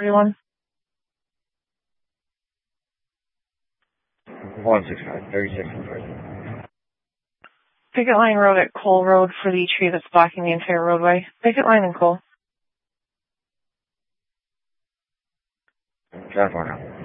31. 165, 36 and present. Picket line road at Cole Road for the tree that's blocking the entire roadway. Picket line and Cole. California.